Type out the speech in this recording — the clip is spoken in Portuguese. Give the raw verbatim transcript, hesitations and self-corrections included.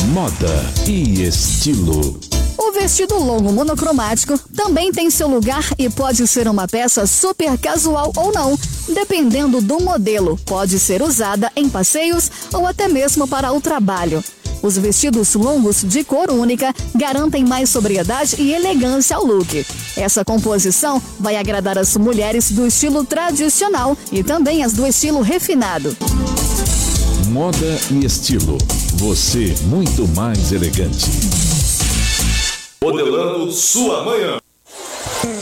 Moda e estilo. O vestido longo monocromático também tem seu lugar e pode ser uma peça super casual ou não, dependendo do modelo. Pode ser usada em passeios ou até mesmo para o trabalho. Os vestidos longos de cor única garantem mais sobriedade e elegância ao look. Essa composição vai agradar as mulheres do estilo tradicional e também as do estilo refinado. Moda e estilo. Você muito mais elegante. Modelando sua manhã.